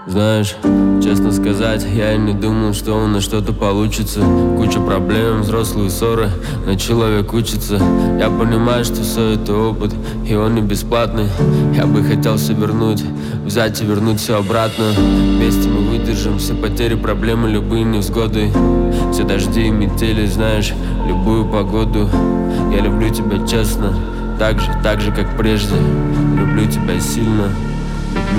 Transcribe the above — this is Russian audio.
Знаешь, честно сказать, я и не думал, что у нас что-то получится. Куча проблем, взрослые ссоры, но человек учится. Я понимаю, что все это опыт, и он не бесплатный. Я бы хотел все вернуть, взять и вернуть все обратно. Вместе мы выдержим все потери, проблемы, любые невзгоды. Все дожди и метели, знаешь, любую погоду. Я люблю тебя честно, так же, как прежде. Люблю тебя сильно.